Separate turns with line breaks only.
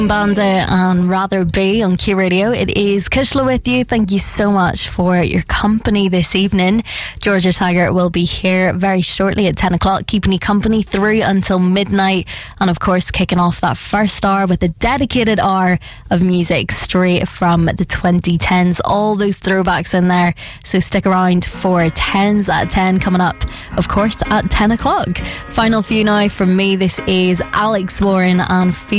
Bandit and Rather Be on Q Radio. It is Kishla with you. Thank you so much for your company this evening. Georgia Tiger will be here very shortly at 10 o'clock, keeping you company through until midnight. And of course, kicking off that first hour with a dedicated hour of music straight from the 2010s. All those throwbacks in there. So stick around for 10s at 10 coming up, of course, at 10 o'clock. Final few now from me. This is Alex Warren and